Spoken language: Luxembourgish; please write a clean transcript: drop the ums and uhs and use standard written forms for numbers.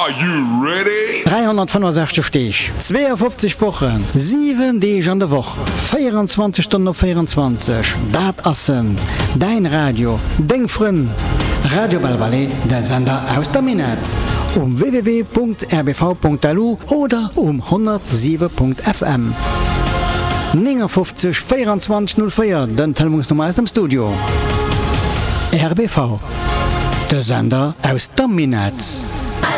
Are you ready? 365 Stich, 52 Wochen, 7 Tage an der Woche, 24 Stunden auf 24. Dat assen, dein Radio, dein Freund. Radio Belvalais, der Sender aus der Minette. www.rbv.lu oder 107.fm. 59 24 04, den Telefonnummer aus dem Studio. RBV, der Sender aus der Minette.